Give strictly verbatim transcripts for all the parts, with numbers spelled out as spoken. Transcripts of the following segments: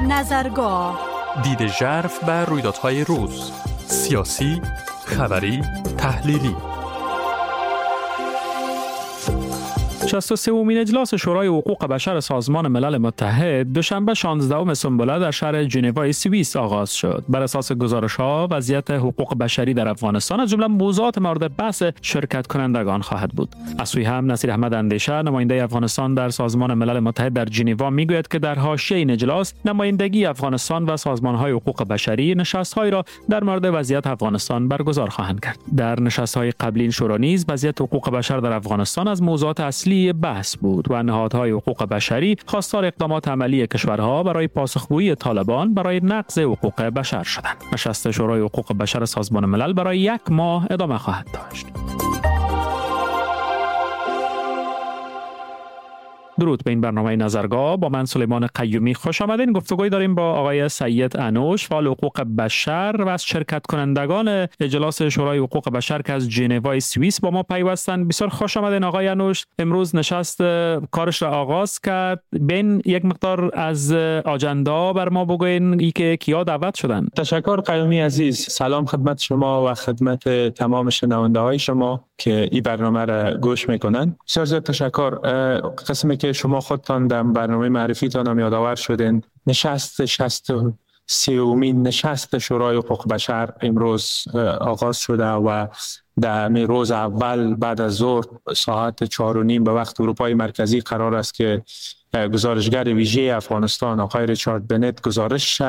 نظرگاه، دید ژرف بر رویدادهای روز، سیاسی، خبری، تحلیلی. شصت و سومین اجلاس شورای حقوق بشر سازمان ملل متحد دوشنبه شانزدهم سنبوله در شهر ژنو سوئیس آغاز شد. بر اساس گزارش‌ها وضعیت حقوق بشری در افغانستان از جمله موضوعات مورد بحث شرکت کنندگان خواهد بود. از سوی هم نصیر احمد اندیشه نماینده افغانستان در سازمان ملل متحد در ژنو میگوید که در حاشیه این اجلاس نمایندگی افغانستان و سازمان‌های حقوق بشری نشست‌هایی را در مورد وضعیت افغانستان برگزار خواهند کرد. در نشست‌های قبلی این شورا نیز وضعیت حقوق بشر در افغانستان از موضوعات اصلی بحث بود و نهادهای حقوق بشری خواستار اقدامات عملی کشورها برای پاسخگویی طالبان برای نقض حقوق بشر شدند. نشست شورای حقوق بشر سازمان ملل برای یک ماه ادامه خواهد داشت. درود به این برنامه نظرگاه. با من سلیمان قیومی خوش آمدین. گفتگوی داریم با آقای سید انوش، فعال حقوق بشر و از شرکت کنندگان اجلاس شورای حقوق بشر که از ژنو سوئیس با ما پیوستند. بسیار خوش آمدین آقای انوش. امروز نشست کارش را آغاز کرد. بین یک مقدار از آجندا بر ما بگوین ای که کیا دعوت شدن. تشکر قیومی عزیز. سلام خدمت شما و خدمت تمام شنونده های شما که این برنامه را گوش میکنن. بسیار زیاد تشکر. قسمی که شما خودتان در برنامه معرفیتان هم یادآور شدین، نشست شصت و سومین نشست شورای حقوق بشر امروز آغاز شده و در روز اول بعد از ظهر ساعت چهار و نیم به وقت اروپای مرکزی قرار است که گزارشگر ویژه افغانستان آقای ریچارد بنت گزارش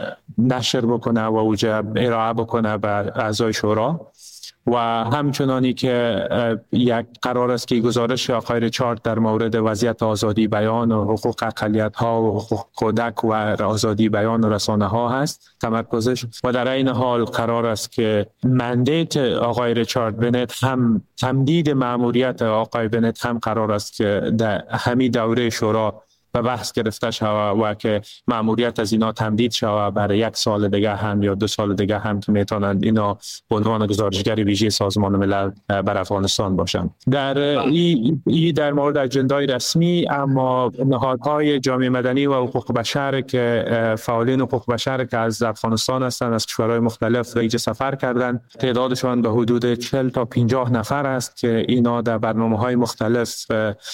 نشر بکنه و اوجه ارائه بکنه به اعضای شورا و همچنانی که یک قرار است که گزارش آقای ریچارد در مورد وضعیت آزادی بیان و حقوق اقلیت‌ها و حقوق کودک و آزادی بیان و رسانه ها هست تمرکزش، و در این حال قرار است که مندیت آقای ریچارد بنت هم تمدید مأموریت آقای بنت هم قرار است که در همین دوره شورا و بحث گرفته شود و که مأموریت از اینا تمدید شود برای یک سال دیگه هم یا دو سال دیگه هم که میتونند اینا به عنوان گزارشگر ویژه سازمان ملل بر افغانستان باشند. در این ای در مورد اجندای رسمی، اما نهادهای جامعه مدنی و حقوق بشر که فعالین حقوق بشر که از افغانستان هستند، از کشورهای مختلف اینجا سفر کردند، تعدادشان به حدود چهل تا پنجاه نفر است که اینا در برنامه‌های مختلف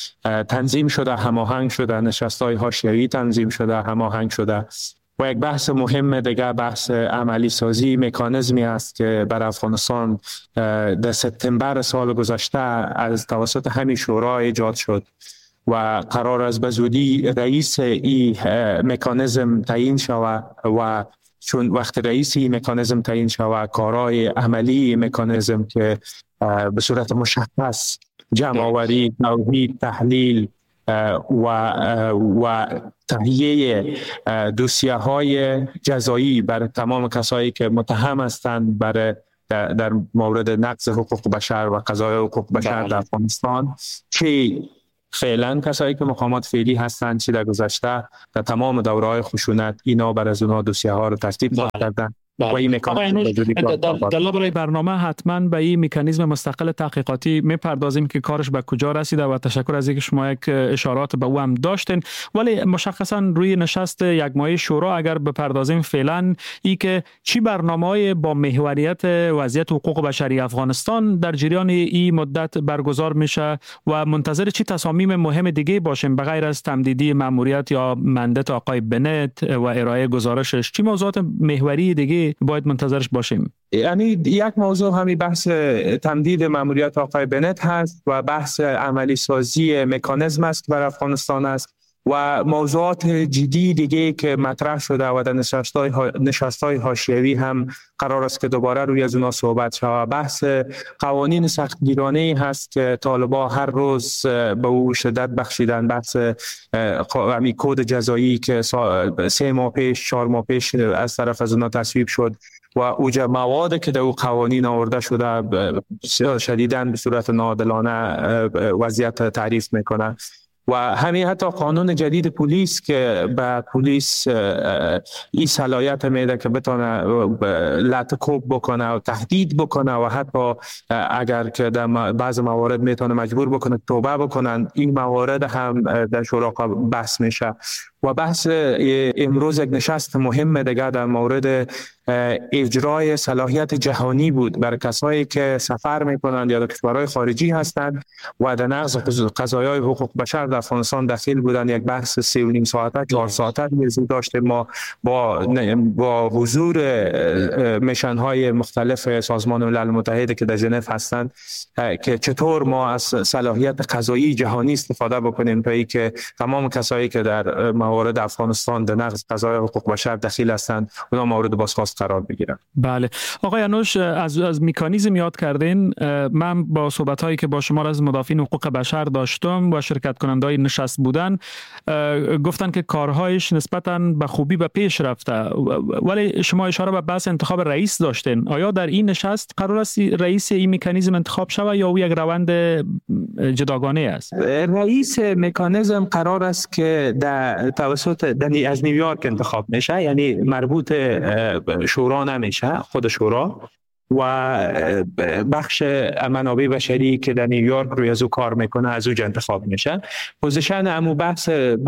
تنظیم شده، هماهنگ شده، نشست‌های حاشیه‌ای تنظیم شده، هماهنگ شده. و یک بحث مهم دیگه بحث عملی سازی مکانیزمی است که بر افغانستان در سپتامبر سال گذشته از توسط همین شورا ایجاد شد و قرار است به زودی رئیس این مکانیزم تعیین شود و چون وقت رئیس این مکانیزم تعیین شود، کارهای عملی مکانیزم که به صورت مشخص جمع آوری، توحید، تحلیل و و تهیه دوسیه های جزایی برای تمام کسایی که متهم هستند برای در, در مورد نقض حقوق بشر و قضای حقوق بشر در افغانستان، چه فعلا کسایی که مقامات فعلی هستند چه در گذشته در تمام دوره‌های خشونت، اینا بر از اونها دوسیه ها رو ترتیب کردن. و این در برای برنامه حتما به این مکانیزم مستقل تحقیقاتی میپردازیم که کارش به کجا رسیده و تشکر از اینکه شما یک اشارات به او هم داشتین. ولی مشخصا روی نشست یک ماهه شورا اگر بپردازیم فعلا ای که چی برنامه‌های با محوریت وضعیت حقوق بشری افغانستان در جریان این مدت برگزار میشه و منتظر چی تصامیم مهم دیگه باشیم به غیر از تمدیدی مأموریت یا مندت آقای بنت و ارائه گزارشش؟ چی موضوعات محوری دیگه باید منتظرش باشیم؟ یعنی یک موضوع همین بحث تمدید مأموریت آقای بنت هست و بحث عملی سازی مکانیزم است بر افغانستان است و موضوعات جدی دیگه که مطرح شده و در نشست‌های نشست‌های حاشیه‌ای هم قرار است که دوباره روی از اونها صحبت شود. بحث قوانین سختگیرانه هست که طالبان هر روز به او شدت بخشیدن. بحث همین کد جزایی که سه ماه پیش چهار ماه پیش از طرف از اونها تصویب شد و اوج مواد که در او قوانین آورده شده شدیداً به صورت ناعادلانه وضعیت تعریف میکنه. و همین حتی قانون جدید پلیس که به پلیس این صلاحیت میده که بتونه لطکوب بکنه و تهدید بکنه و حتی اگر که در بعض موارد میتونه مجبور بکنه توبه بکنن. این موارد هم در شورا بحث میشه و بحث امروز یک نشست مهم دیگر در مورد اجرای صلاحیت جهانی بود برای کسایی که سفر میکنند یا در کشورهای خارجی هستند و در نقض قضایای حقوق بشر در افغانستان دخیل بودند. یک بحث سه و نیم ساعته چهار ساعته داشتیم ما با با حضور میشن های مختلف سازمان ملل متحد که در ژنو هستند که چطور ما از صلاحیت قضایی جهانی استفاده بکنیم تا اینکه تمام کسایی که در موارد افغانستان در نقض قضایای حقوق بشر دخیل هستند اونا مورد بازخواست قرار بگیرن. بله آقای انوش، از از مکانیزم یاد کردین. من با صحبت هایی که با شما از مدافعین حقوق بشر داشتم و شرکت کنندای نشست بودن گفتن که کارهایش نسبتاً به خوبی به پیش رفته، ولی شما اشاره به بحث انتخاب رئیس داشتین. آیا در این نشست قرار است رئیس این مکانیزم انتخاب شود یا او یک روند جداگانه است؟ رئیس مکانیزم قرار است که در توسط از نیویورک انتخاب میشه، یعنی مربوط شورا نمیشه، خود شورا و بخش منابع بشری که در نیویورک روی از او کار میکنه از او انتخاب میشه. پوزیشن امو بحث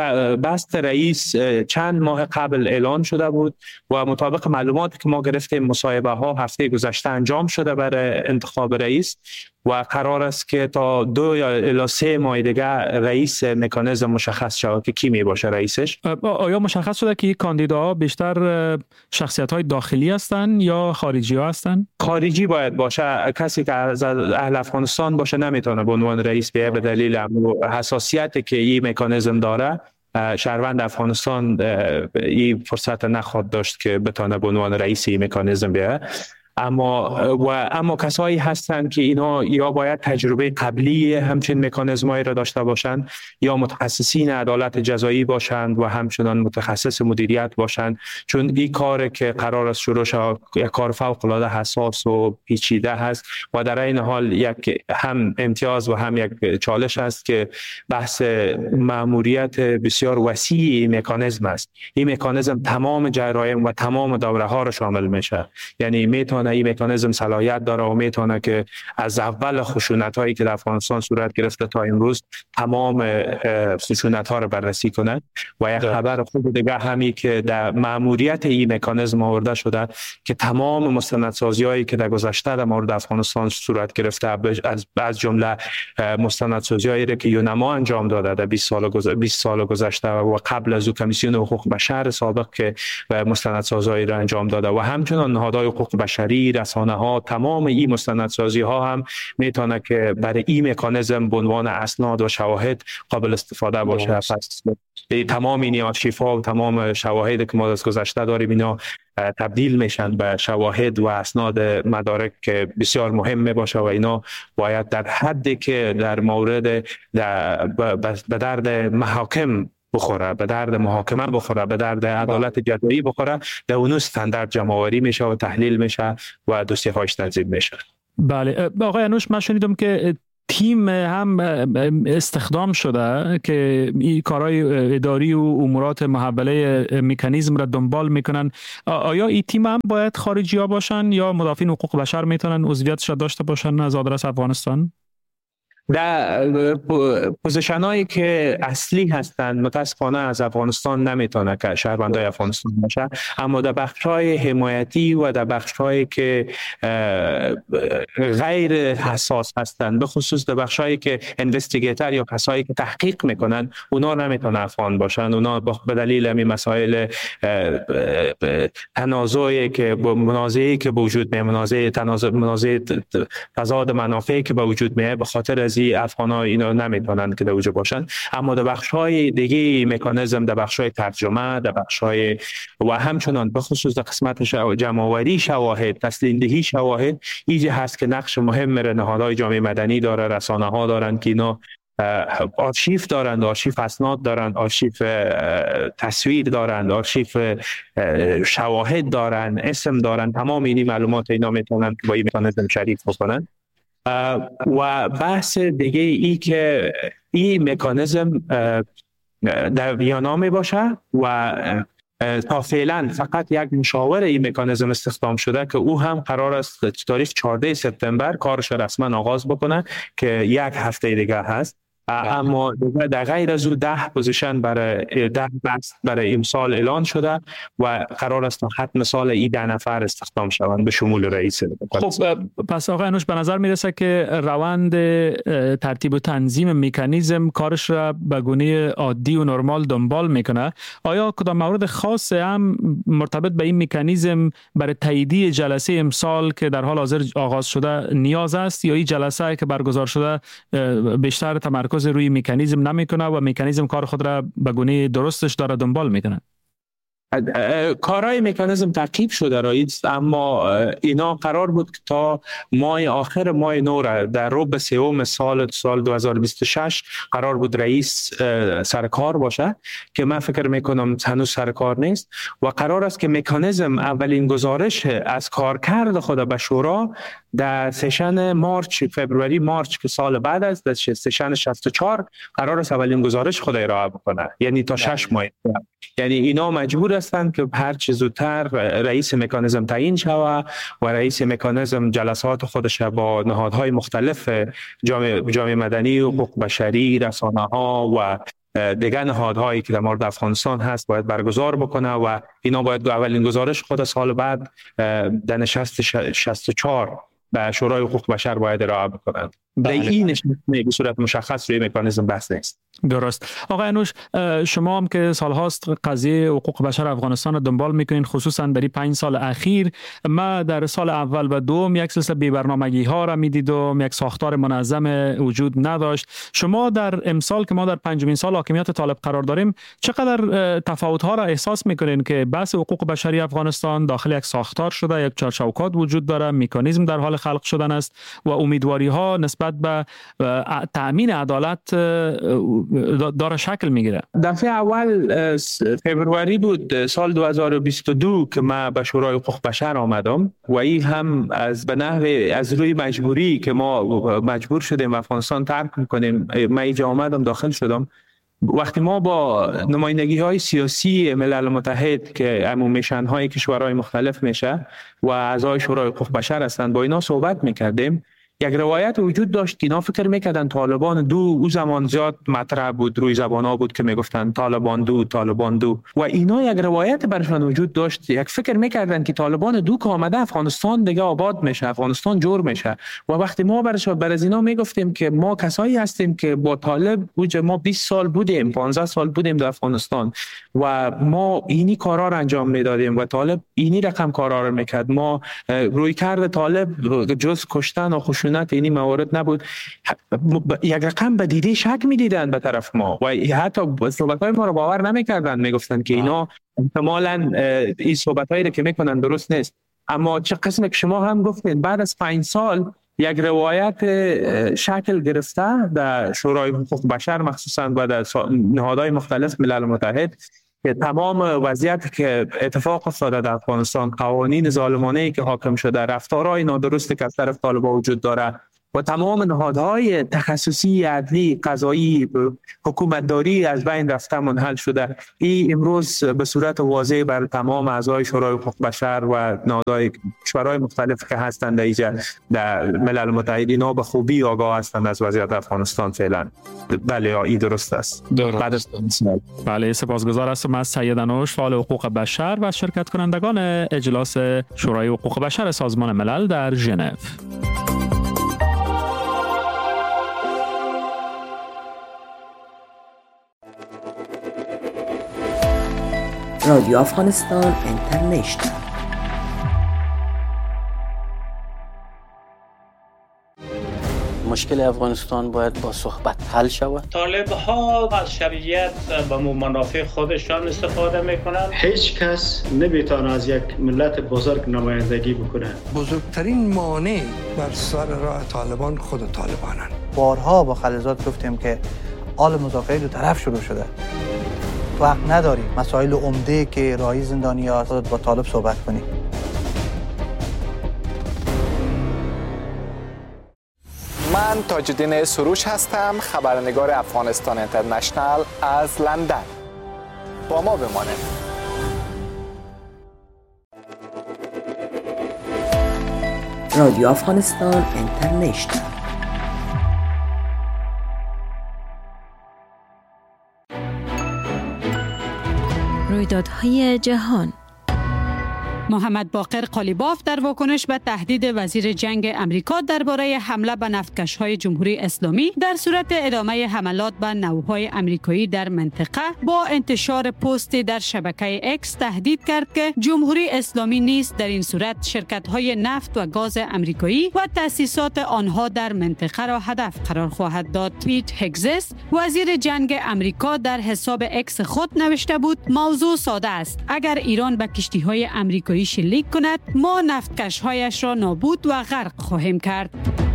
بست رئیس چند ماه قبل اعلان شده بود و مطابق معلوماتی که ما گرفتیم مصاحبه ها هفته گذشته انجام شده برای انتخاب رئیس و قرار است که تا دو یا الی سه ماه دیگه رئیس مکانیزم مشخص شود که کی می باشه رئیسش. آیا مشخص شده که کاندیداها بیشتر شخصیت های داخلی هستند یا خارجی ها هستند؟ خارجی باید باشه. کسی که از اهل افغانستان باشه نمیتونه به عنوان رئیس بیه به دلیل حساسیتی که این مکانیزم داره. شهروند افغانستان این فرصت نخواهد داشت که بتونه به عنوان رئیس این مکانیزم بیه. اما و اما کسایی هستند که اینا یا باید تجربه قبلی همچین مکانیزمایی را داشته باشند یا متخصصین عدالت جزایی باشند و همچنان متخصص مدیریت باشند، چون این کار که قرار است شروع شود یک کار فوق العاده حساس و پیچیده هست و در این حال یک هم امتیاز و هم یک چالش است که بحث مأموریت بسیار وسیع این مکانیزم است. این مکانیزم تمام جرایم و تمام دوره ها را شامل میشه، یعنی میتونه این مکانیزم صلاحیت داره و میتونه که از اول خشونت هایی که در افغانستان صورت گرفته تا امروز تمام خشونت ها رو بررسی کنه. و یک خبر خوب دیگه همی که در مأموریت این مکانیزم آورده شده که تمام مستندسازی هایی که در گذشته در مورد افغانستان صورت گرفته از از جمله مستندسازی هایی که یونما انجام داده در بیست سال گذشته بیست سال گذشته و قبل از او کمیسیون حقوق بشر سابق که مستندسازی هایی را انجام داده و همچنان نهادهای حقوق بشری، رسانه ها، تمام این مستندسازی ها هم میتونه که برای این مکانیزم به عنوان اسناد و شواهد قابل استفاده باشه. پس تمام این آرشیف ها و تمام شواهد که ما از گذشته داریم اینا تبدیل میشن به شواهد و اسناد مدارک که بسیار مهم باشه و اینا باید در حدی که در مورد در به درد محاکم بخوره، به درد محاکمه بخوره، به درد عدالت جزایی بخوره، در اون استاندارد جمع‌آوری میشه و تحلیل میشه و دوسیه‌هاش تنظیم میشه. بله آقای انوش، من شنیدم که تیم هم استخدام شده که این کارهای اداری و امورات محوله مکانیزم را دنبال میکنن. آیا این تیم هم باید خارجی ها باشن یا مدافعین حقوق بشر میتونن عضویتش را داشته باشن از آدرس افغانستان؟ در پوزیشن هایی که اصلی هستند متاسفانه از افغانستان نمیتونه که شهروندای افغانستان باشه، اما در بخش های حمایتی و در بخش هایی که غیر حساس هستند، به خصوص در بخش هایی که اینوستیگیتر یا کسایی که تحقیق میکنن اونا نمیتونه افغان باشن. اونا به دلیل همین مسائل تنازعی که منازعی که وجود میاد، منازعه تنازع منازعه تضاد منافعی که به وجود میاد، به خاطر از افغان‌ها اینا نمیتونن که در وجود باشن. اما در بخش‌های دیگه مکانیزم، در بخش‌های ترجمه، در بخش‌های و همچنان به خصوص در قسمت جمع‌آوری شواهد، تسلیم دهی شواهد، ایجا هست که نقش مهم میره نهادهای جامعه مدنی داره، رسانه‌ها دارن که اینا آرشیف دارند، آرشیف اسناد دارند، آرشیف تصویر دارند، آرشیف شواهد دارند، اسم دارند. تمام این معلومات اینا میتونن با این مکانیزم شریک بکنن. و بحث دیگه ای که این مکانیزم در ویانا می باشه و تا فعلا فقط یک مشاور این مکانیزم استخدام شده که او هم قرار است تاریخ چهاردهم سپتامبر کارش رسما آغاز بکنه که یک هفته دیگه هست اما در غیر از او ده پوزیشن برای ده بست برای امسال اعلان شده و قرار است تا ختم سال این ده نفر استخدام شوند به شمول رئیس. خب پس آقای انوش به نظر میرسه که روند ترتیب و تنظیم مکانیزم کارش را به گونه عادی و نرمال دنبال میکنه. آیا کدام مورد خاص هم مرتبط به این مکانیزم برای تاییدیه جلسه امسال که در حال حاضر آغاز شده نیاز است، یا این جلسه که برگزار شده بیشتر تمرکز روی مکانیزم نمیکنه و مکانیزم کار خود را به گونه درستش داره دنبال میکنه؟ کارهای مکانیزم تعقیب شده رایید، اما اینا قرار بود که تا ماه آخر ماه نو را در ربع سوم سال سال دو هزار و بیست و شش قرار بود رئیس سرکار باشه که من فکر میکنم هنوز سرکار نیست و قرار است که مکانیزم اولین گزارش از کارکرد خود به شورا در سشن مارچ فبروری مارچ که سال بعد است، در سشن شصت و چهار قرار است اولین گزارش خود ارائه بکنه، یعنی تا شش ماه. یعنی اینا مجبور هستند که هر چه زودتر رئیس مکانیزم تعیین شود و رئیس مکانیزم جلسات خودش با نهادهای مختلف جامعه جامعه مدنی و حقوق بشری، رسانه‌ها و دیگر نهادهایی که در مورد افغانستان هست باید برگزار بکنه و اینا باید اولین گزارش خود سال بعد در نشست شصت و چهار به شورای حقوق بشر باید ارائه بکنند. بله. این نشست به صورت مشخص روی مکانیزم بحث نیست. درست. آقای انوش، شما هم که سالهاست قضیه حقوق بشر افغانستان رو دنبال میکنین، خصوصا در این پنج سال اخیر، ما در سال اول و دوم یک سلسله بی برنامگی ها را میدیدم، یک ساختار منظم وجود نداشت. شما در امسال که ما در پنجمین سال حاکمیت طالب قرار داریم، چقدر تفاوت ها را احساس میکنین که بحث حقوق بشری افغانستان داخل یک ساختار شده، یک چارچوکات وجود داره، مکانیزم در حال خلق شدن است و امیدواری ها نسبت به تأمین عدالت داره شکل میگیره؟ دفعه اول فبروری بود سال دو هزار و بیست و دو که ما به شورای حقوق بشر آمدم و این هم از به نحو از روی مجبوری که ما مجبور شدیم افغانستان ترک کنیم، من اینجا آمدم داخل شدم. وقتی ما با نمایندگی های سیاسی ملل متحد که عمومیشن های کشورهای مختلف میشه و اعضای شورای حقوق بشر هستند با اینا صحبت میکردیم، یک روایت وجود داشت که اینا فکر میکردن طالبان دو، او زمان زیاد مطرح بود، روی زبان ها بود که میگفتن طالبان دو طالبان دو و اینا یک روایت برشان وجود داشت، یک فکر میکردن که طالبان دو که آمده افغانستان دیگه آباد میشه، افغانستان جور میشه. و وقتی ما برشان بر از اینا میگفتیم که ما کسایی هستیم که با طالب بوجه ما بیست سال بودیم، پانزده سال بودیم در افغانستان و ما اینی کارا رو انجام میدادیم و طالب اینی رقم کارا رو میکرد، ما روی کرد طالب جز کشتن و خشونت اینی موارد نبود. یک رقم به دیده شک میدیدن به طرف ما و حتی صحبت‌های ما رو باور نمیکردن، میگفتن که اینا احتمالاً این صحبت‌هایی که میکنن درست نیست. اما چه قسمی که شما هم گفتین بعد از پنج سال یک روایت شکل گرفته در شورای حقوق بشر مخصوصاً و در نهادهای مختلف ملل متحد که تمام وضعیت که اتفاق افتاده در افغانستان، قوانین ظالمانه‌ای که حاکم شده، رفتارهای نادرستی که از طرف طالبان وجود داره و تمام نهادهای تخصصی عدلی قضایی حکومتداری از بین رفته منحل شده، این امروز به صورت واضح بر تمام اعضای شورای حقوق بشر و نهادهای کشورهای مختلف که هستند در اینجا در ملل متحد اینا به خوبی آگاه هستند از وضعیت افغانستان فعلا. بله این درست است. درست. بله سپاسگزار هستم از سید انوش، فعال حقوق بشر و شرکت کنندگان اجلاس شورای حقوق بشر سازمان ملل در ژنو. رادیو افغانستان اینترنشنال. مشکل افغانستان باید با صحبت حل شود. طالب ها از شرعیت به منافع خودشان استفاده میکنند. هیچ کس نمیتونه از یک ملت بزرگ نمایندگی بکنه. بزرگترین مانع بر سر راه طالبان خود طالبانند. بارها با خلیزات گفتیم که آل مذاکره دو طرف شروع شده. وقت نداریم مسائل عمده که راهی زندانیان با طالب صحبت کنیم. من تاج‌الدین سروش هستم، خبرنگار افغانستان اینترنشنال از لندن. با ما بمانید. رادیو افغانستان اینترنشنال. رویدادهای جهان. محمد باقر قالیباف در واکنش به تهدید وزیر جنگ امریکا درباره حمله به نفتکش‌های جمهوری اسلامی در صورت ادامه حملات به ناوهای امریکایی در منطقه با انتشار پستی در شبکه اکس تهدید کرد که جمهوری اسلامی نیز در این صورت شرکت‌های نفت و گاز امریکایی و تأسیسات آنها در منطقه را هدف قرار خواهد داد. پیت هگزس وزیر جنگ امریکا در حساب اکس خود نوشته بود: موضوع ساده است. اگر ایران به کشتی‌های امریکایی شلیک کند، ما نفتکش‌هایش را نابود و غرق خواهیم کرد.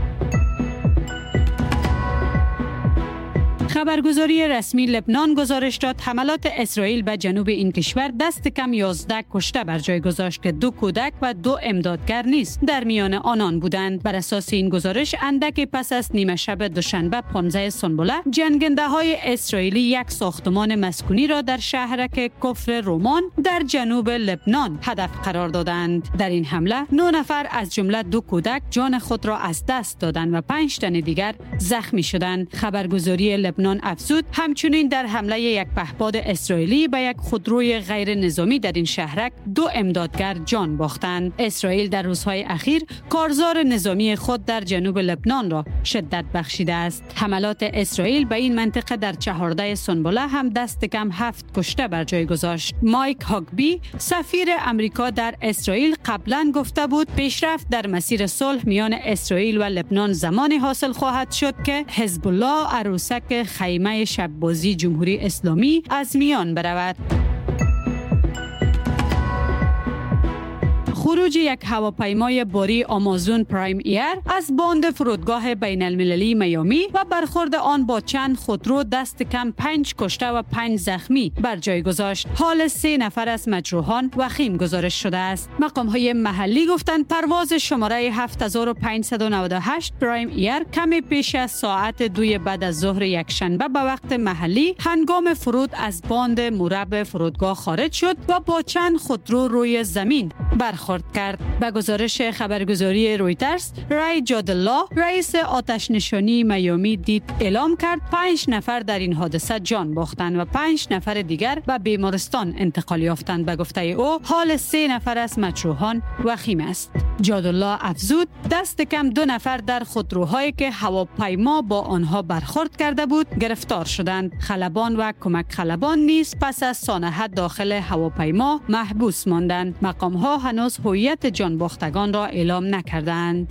خبرگزاری رسمی لبنان گزارش داد حملات اسرائیل به جنوب این کشور دست کم یازده کشته بر جای گذاشت که دو کودک و دو امدادگر نیز در میان آنان بودند. بر اساس این گزارش اندکی پس از نیمه شب دوشنبه پانزده سنبله جنگنده های اسرائیلی یک ساختمان مسکونی را در شهرک کفر رومان در جنوب لبنان هدف قرار دادند. در این حمله نه نفر از جمله دو کودک جان خود را از دست دادند و پنج تن دیگر زخمی شدند. خبرگزاری لبنان افزود همچنین در حمله یک پهپاد اسرائیلی به یک خودروی غیر نظامی در این شهرک دو امدادگر جان باختند. اسرائیل در روزهای اخیر کارزار نظامی خود در جنوب لبنان را شدت بخشیده است. حملات اسرائیل به این منطقه در چهارده سنبله هم دست کم هفت کشته بر جای گذاشت. مایک هاگبی سفیر امریکا در اسرائیل قبلا گفته بود پیشرفت در مسیر صلح میان اسرائیل و لبنان زمانی حاصل خواهد شد که حزب الله عروسک خیمه شب‌بازی جمهوری اسلامی از میان برود. خروج یک هواپیمای باری آمازون پرایم ایر از باند فرودگاه بین المللی میامی و برخورد آن با چند خودرو دست کم پنج کشته و پنج زخمی بر جای گذاشت. حال سه نفر از مجروحان وخیم گزارش شده است. مقام های محلی گفتند پرواز شماره هفت هزار و پانصد و نود و هشت پرایم ایر کمی پیش از ساعت دوی بعد از ظهر یکشنبه به وقت محلی هنگام فرود از باند مربع فرودگاه خارج شد و با چند خودرو روی زمین برخورد کرد. به گزارش خبرگزاری رویترز، رای جادالله رئیس آتش نشانی میامی دید اعلام کرد پنج نفر در این حادثه جان باختند و پنج نفر دیگر به بیمارستان انتقال یافتند. به گفته او حال سه نفر از مجروحان وخیم است. جادالله افزود دست کم دو نفر در خودروهایی که هواپیما با آنها برخورد کرده بود گرفتار شدند. خلبان و کمک خلبان نیز پس از سانحه داخل هواپیما محبوس ماندند. مقام ها هنوز هویت جان باختگان را اعلام نکردند.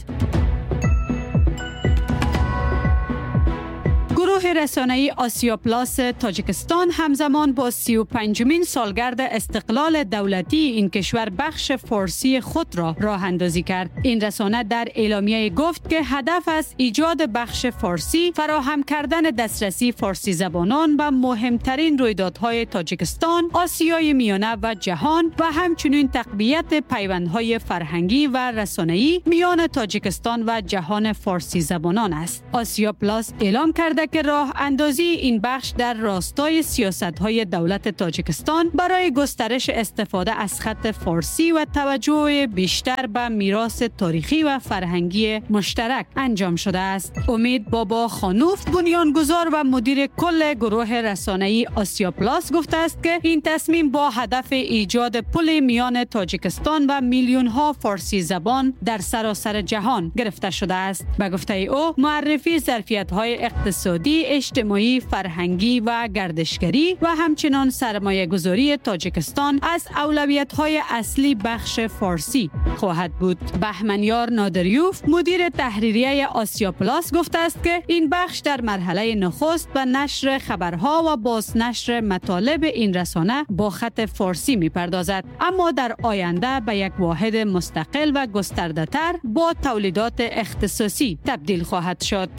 گروه رسانه‌ای آسیا پلاس تاجیکستان همزمان با سی و پنجمین سالگرد استقلال دولتی این کشور بخش فارسی خود را راه اندازی کرد. این رسانه در اعلامیه گفت که هدف از ایجاد بخش فارسی فراهم کردن دسترسی فارسی زبانان به مهمترین رویدادهای تاجیکستان، آسیای میانه و جهان و همچنین تقویت پیوندهای فرهنگی و رسانه‌ای میان تاجیکستان و جهان فارسی زبانان است. آسیا پلاس اعلام کرده که راه اندازی این بخش در راستای سیاست‌های دولت تاجیکستان برای گسترش استفاده از خط فارسی و توجه بیشتر به میراث تاریخی و فرهنگی مشترک انجام شده است. امید بابا خانوف بنیانگذار و مدیر کل گروه رسانه‌ای آسیا پلاس گفته است که این تصمیم با هدف ایجاد پل میان تاجیکستان و میلیون‌ها فارسی زبان در سراسر جهان گرفته شده است. به گفته او معرفی ظرفیت‌های اقتصادی، اجتماعی، فرهنگی و گردشگری و همچنان سرمایه گذاری تاجیکستان از اولویت‌های اصلی بخش فارسی خواهد بود. بهمنیار نادریوف مدیر تحریریه آسیا پلاس گفته است که این بخش در مرحله نخست به نشر خبرها و بازنشر مطالب این رسانه با خط فارسی می‌پردازد، اما در آینده به یک واحد مستقل و گسترده‌تر با تولیدات اختصاصی تبدیل خواهد شد.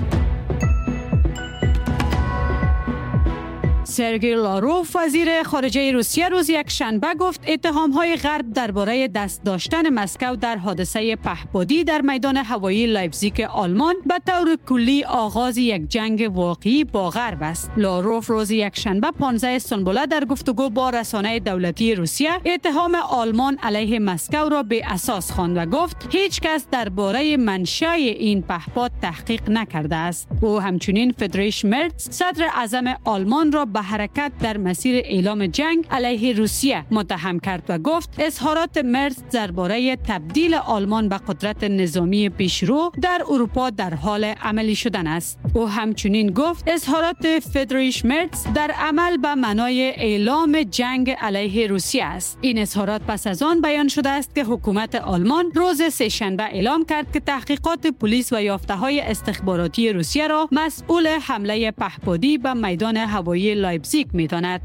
سرگئی لاروف وزیر خارجه روسیه روز یک شنبه گفت اتهام‌های غرب درباره دست داشتن مسکو در حادثه پهپادی در میدان هوایی لایپزیگ آلمان به طور کلی آغاز یک جنگ واقعی با غرب است. لاروف روز یک شنبه پانزده سنبله در گفتگو با رسانه دولتی روسیه اتهام آلمان علیه مسکو را بی اساس خواند و گفت هیچ کس درباره منشأ این پهپاد تحقیق نکرده است. او همچنین فریدریش مرتز صدر اعظم آلمان را به حرکت در مسیر اعلام جنگ علیه روسیه متهم کرد و گفت اظهارات مرز درباره تبدیل آلمان به قدرت نظامی پیشرو در اروپا در حال عملی شدن است. او همچنین گفت اظهارات فریدریش مرز در عمل به معنای اعلام جنگ علیه روسیه است. این اظهارات پس از آن بیان شده است که حکومت آلمان روز سه‌شنبه اعلام کرد که تحقیقات پلیس و یافته‌های استخباراتی روسیه را مسئول حمله پهپادی به میدان هوایی لایپزیگ می‌داند.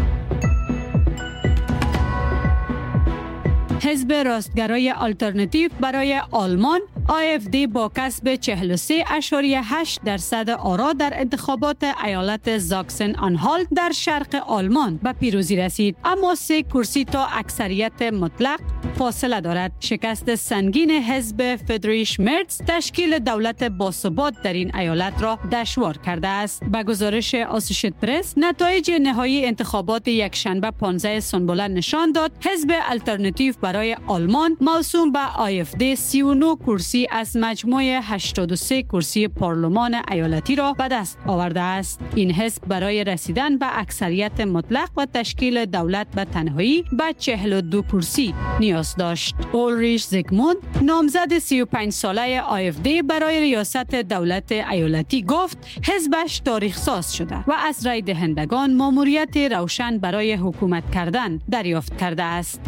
حزب راستگرای آلترناتیو برای آلمان آی اف دی با کسب چهل و سه اشاریه هشت درصد آرا در انتخابات ایالت زاکسن آنهالت در شرق آلمان به پیروزی رسید، اما سه کرسی تا اکثریت مطلق فاصله دارد. شکست سنگین حزب فریدریش مرز تشکیل دولت باثبات در این ایالت را دشوار کرده است. به گزارش آسوشیتد پرس، نتایج نهایی انتخابات یکشنبه پانزده سنبله نشان داد حزب آلترناتیو برای آلمان موسوم به آی اف دی سی و نه کرسی از مجموع هشتاد و سه کرسی پارلمان ایالتی را به دست آورده است. این حزب برای رسیدن به اکثریت مطلق و تشکیل دولت به تنهایی به چهل و دو کرسی نیاز داشت. اولریش زیگموند، نامزد سی و پنج ساله آی اف دی برای ریاست دولت ایالتی، گفت حزبش تاریخ ساز شده و از رای دهندگان ماموریت روشن برای حکومت کردن دریافت کرده است.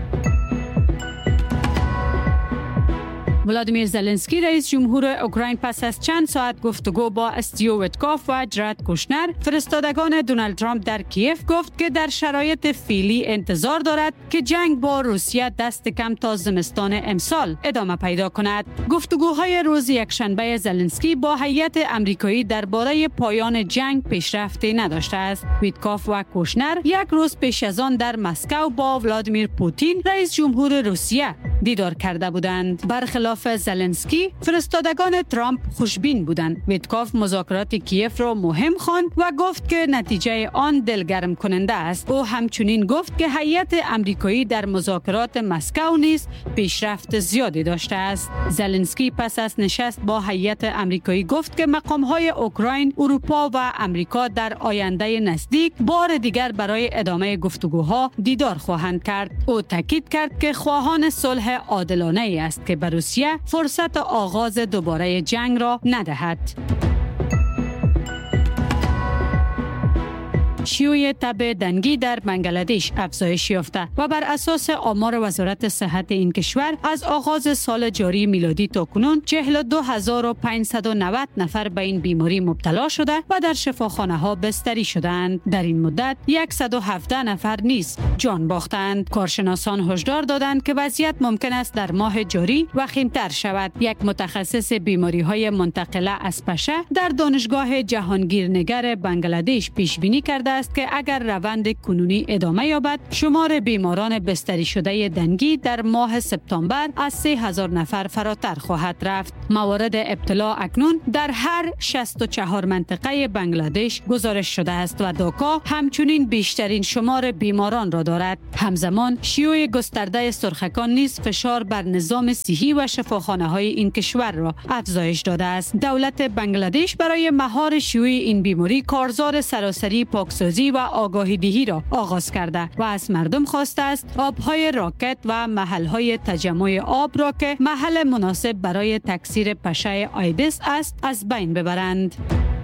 ولادیمیر زلنسکی رئیس جمهور اوکراین پس از چند ساعت گفتگو با استیو ویتکوف و جرد کوشنر فرستادگان دونالد ترامپ در کیف گفت که در شرایط فعلی انتظار دارد که جنگ با روسیه دست کم تا زمستان امسال ادامه پیدا کند. گفتگوهای روز یکشنبه زلنسکی با هیئت آمریکایی درباره پایان جنگ پیشرفتی نداشته است. ویتکوف و کوشنر یک روز پیش از آن در مسکو با ولادیمیر پوتین رئیس جمهور روسیه دیدار کرده بودند. برخلاف زلنسکی، فرستادگان ترامپ خوشبین بودند. ویتکوف مذاکرات کیف را مهم خواند و گفت که نتیجه آن دلگرم کننده است. او همچنین گفت که هیئت آمریکایی در مذاکرات مسکو نیز پیشرفت زیادی داشته است. زلنسکی پس از نشست با هیئت آمریکایی گفت که مقام‌های اوکراین، اروپا و آمریکا در آینده نزدیک بار دیگر برای ادامه گفتگوها دیدار خواهند کرد. او تاکید کرد که خواهان صلح عادلانه ای است که به روسیه فرصت آغاز دوباره جنگ را ندهد. شیوع تب دنگی در بنگلادش افزایش یافته و بر اساس آمار وزارت صحت این کشور از آغاز سال جاری میلادی تا کنون چهل و دو هزار و پانصد و نود نفر به این بیماری مبتلا شده و در شفاخانه ها بستری شدند. در این مدت صد و هفده نفر نیز جان باختند. کارشناسان هشدار دادند که وضعیت ممکن است در ماه جاری وخیم‌تر شود. یک متخصص بیماری های منتقله از پشه در دانشگاه جهانگیرنگر بنگلادش پیش بینی کرده است که اگر روند کنونی ادامه یابد، شمار بیماران بستری شده دنگی در ماه سپتامبر از سه هزار نفر فراتر خواهد رفت. موارد ابتلا اکنون در هر شصت و چهار منطقه بنگلادش گزارش شده است و داکا همچنین بیشترین شمار بیماران را دارد. همزمان شیوع گسترده سرخکان نیز فشار بر نظام صحی و شفاخانه های این کشور را افزایش داده است. دولت بنگلادش برای مهار شیوع این بیماری کارزار سراسری پاکسازی و آگاهی دهی را آغاز کرده و از مردم خواسته است آبهای راکت و محلهای تجمع آب را که محل مناسب برای تکثیر پشه آیدس است از بین ببرند.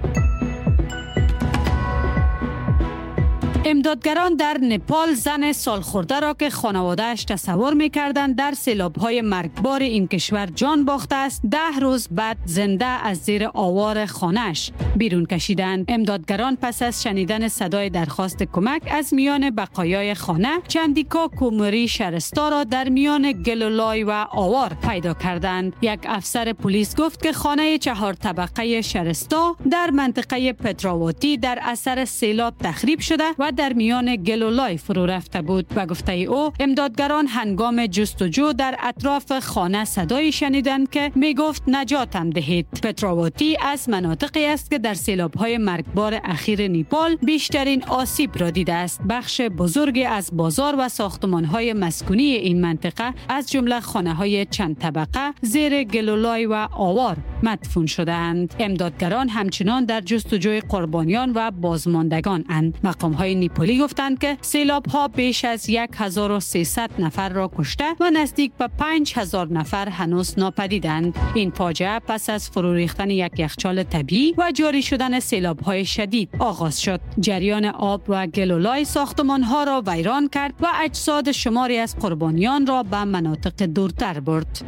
امدادگران در نپال زن سالخورده را که خانواده‌اش تصور می‌کردند در سیلاب‌های مرگبار این کشور جان باخته است، ده روز بعد زنده از زیر آوار خانه‌اش بیرون کشیدند. امدادگران پس از شنیدن صدای درخواست کمک از میان بقایای خانه، چندیکا کومری شرستا را در میان گل و لای و آوار پیدا کردند. یک افسر پلیس گفت که خانه چهار طبقه شرستا در منطقه پتراواتی در اثر سیلاب تخریب شده و و در میان گل و لای فرو رفته بود. و گفته او امدادگران هنگام جستجو در اطراف خانه صدایی شنیدند که می گفت نجاتم دهید. پتراواتی از مناطقی است که در سیلاب‌های مرگبار اخیر نیپال بیشترین آسیب را دیده است. بخش بزرگی از بازار و ساختمان‌های مسکونی این منطقه از جمله خانه‌های چند طبقه زیر گل و لای و آوار مدفون شده‌اند. امدادگران همچنان در جستجوی قربانیان و بازماندگان اند. مقام‌های نیپالی گفتند که سیلاب‌ها بیش از هزار و سیصد نفر را کشته و نزدیک به پنج هزار نفر هنوز ناپدیدند. این فاجعه پس از فرو ریختن یک یخچال طبیعی و جاری شدن سیلاب‌های شدید آغاز شد. جریان آب و گل و لای ساختمان‌ها را ویران کرد و اجساد شماری از قربانیان را به مناطق دورتر برد.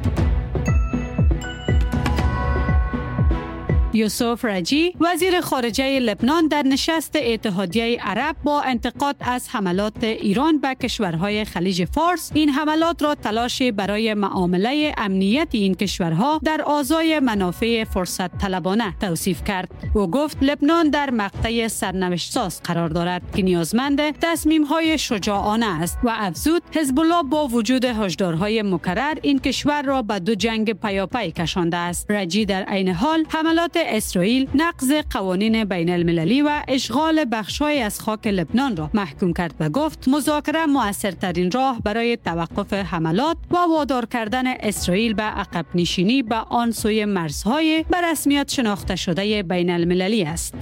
یوسف رجی وزیر خارجه لبنان در نشست اتحادیه عرب با انتقاد از حملات ایران به کشورهای خلیج فارس این حملات را تلاشی برای معامله امنیت این کشورها در آزای منافع فرصت طلبانه توصیف کرد. او گفت لبنان در مقطع سرنوشت ساز قرار دارد که نیازمند تصمیم‌های شجاعانه است و افزود حزب الله با وجود هشدارهای مکرر این کشور را به دو جنگ پیاپی کشانده است. رجی در عین حال حملات اسرائیل نقض قوانین بین المللی و اشغال بخش‌های از خاک لبنان را محکوم کرد و گفت مذاکره مؤثرترین راه برای توقف حملات و وادار کردن اسرائیل به عقب نشینی به آن سوی مرزهای به رسمیت شناخته شده بین المللی است.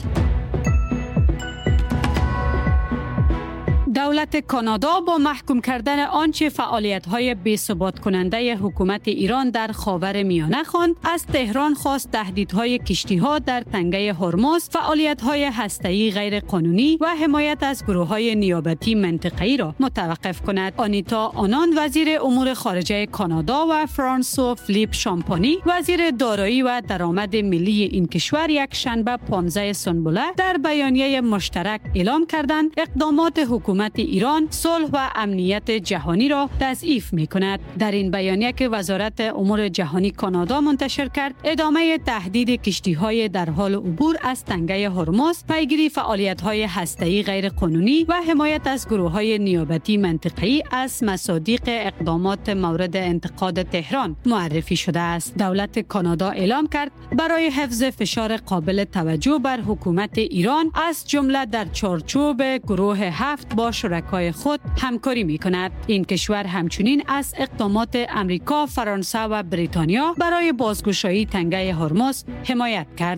دولت کانادا با محکوم کردن آنچه فعالیت‌های بی‌ثبات کننده حکومت ایران در خاور میانه خواند، از تهران خواست تهدیدهای کشتی‌ها در تنگه هرمز، فعالیت‌های هسته‌ای غیر قانونی و حمایت از گروه‌های نیابتی منطقه‌ای را متوقف کند. آنیتا آنان وزیر امور خارجه کانادا و فرانسو فلیپ شامپانی وزیر دارایی و درآمد ملی این کشور یک شنبه پانزده سنبله در بیانیه مشترک اعلام کردند اقدامات حکومت ایران صلح و امنیت جهانی را تضعیف می‌کند. در این بیانیه که وزارت امور جهانی کانادا منتشر کرد، ادامه تهدید کشتی‌های در حال عبور از تنگه هرمز، پیگیری فعالیت‌های هسته‌ای غیر قانونی و حمایت از گروه‌های نیابتی منطقه‌ای از مصادیق اقدامات مورد انتقاد تهران معرفی شده است. دولت کانادا اعلام کرد برای حفظ فشار قابل توجه بر حکومت ایران از جمله در چارچوب گروه هفت با شرکای خود همکاری می کند. این کشور همچنین از اقدامات امریکا، فرانسه و بریتانیا برای بازگشایی تنگه هرمز حمایت کرد.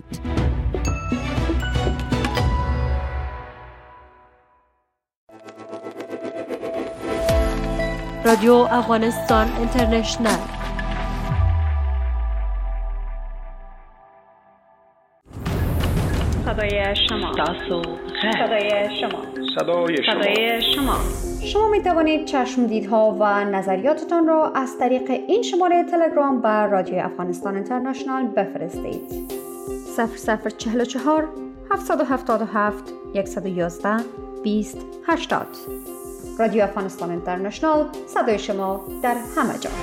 رادیو افغانستان اینترنشنل. صدای شما. صدای شما. صدای شما. صدای شما. شما می توانید چشمدیدها و نظریاتتان را از طریق این شماره تلگرام بر رادیو افغانستان اینترنشنل بفرستید. صفر صفر چهل و چهار هفتصد و هفتاد و هفت صد و یازده بیست هشتاد. رادیو افغانستان اینترنشنل، صدای شما در همه جا.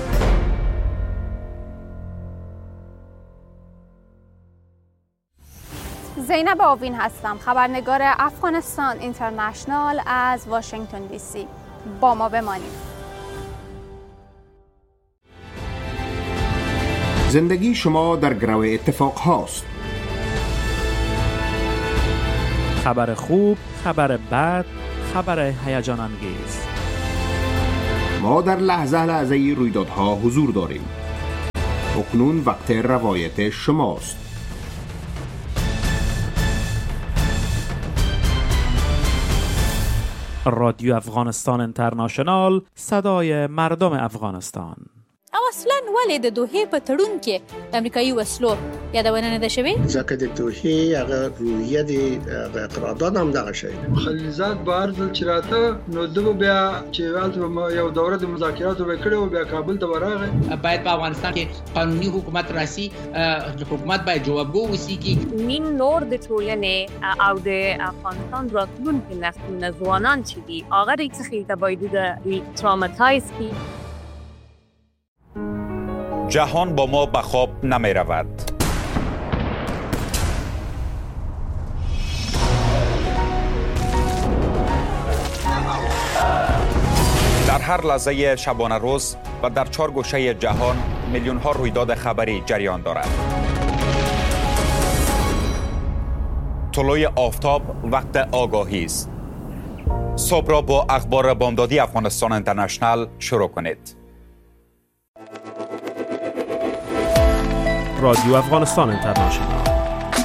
زینب آوین هستم، خبرنگار افغانستان اینترنشنال از واشنگتن دی سی. با ما بمانید. زندگی شما در گرو اتفاق هاست. خبر خوب، خبر بد، خبر هیجان انگیز. ما در لحظه لحظه رویدادها حضور داریم. اکنون وقت روایت شماست. رادیو افغانستان اینترنشنال، صدای مردم افغانستان. او اصلا ولې د دوحې په تړون کې امریکایي وسلو یادونه نه ده شوې؟ ځکه د دوحې هغه روحیه دی، هغه قرارداد هم دغه شی خلیلزاد بهر ځل چې راته نو دغه بیا چې والته یو دوره د مذاکراتو وکړو او بیا کابل ته ورغی. باید په افغانستان کې قانوني حکومت راسي، حکومت باید جوابګو وسیږي. نیم نور د ټولنې او د افغانستان راتلونکي نسلونه ځوانان چې دي هغه د څه ته باید د تراماتایز کی. جهان با ما به خواب نمی رود. هر لحظه شبانه روز و در چهار گوشه جهان میلیون ها رویداد خبری جریان دارد. طلوع آفتاب وقت آگاهی است. صبح را با اخبار بامدادی افغانستان اینترنشنال شروع کنید. رادیو افغانستان اینترنشنال